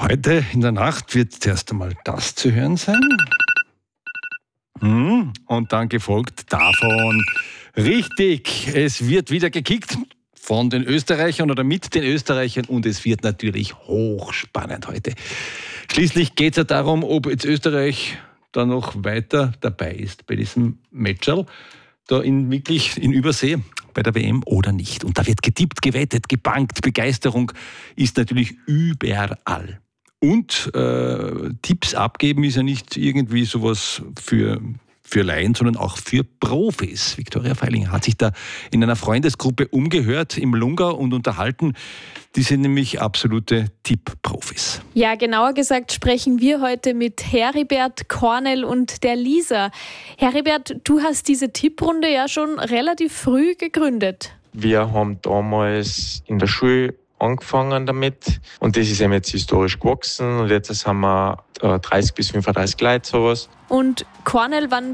Heute in der Nacht wird zuerst einmal das zu hören sein. Und dann gefolgt davon, richtig, es wird wieder gekickt von den Österreichern oder mit den Österreichern und es wird natürlich hochspannend heute. Schließlich geht es ja darum, ob jetzt Österreich da noch weiter dabei ist bei diesem Matcherl, da in Übersee bei der WM oder nicht. Und da wird getippt, gewettet, gebankt, Begeisterung ist natürlich überall. Und Tipps abgeben ist ja nicht irgendwie sowas für Laien, sondern auch für Profis. Viktoria Feilinger hat sich da in einer Freundesgruppe umgehört im Lungau und unterhalten. Die sind nämlich absolute Tipp-Profis. Ja, genauer gesagt sprechen wir heute mit Heribert, Cornel und der Lisa. Heribert, du hast diese Tipprunde ja schon relativ früh gegründet. Wir haben damals in der Schule angefangen damit und das ist eben jetzt historisch gewachsen und jetzt haben wir 30 bis 35 Leute, sowas. Und Cornel, wann